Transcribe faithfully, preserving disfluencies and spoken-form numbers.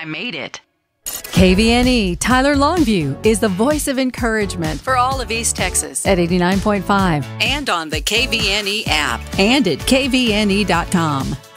I made it. K V N E Tyler Longview is the voice of encouragement for all of East Texas at eighty-nine point five and on the K V N E app and at K V N E dot com.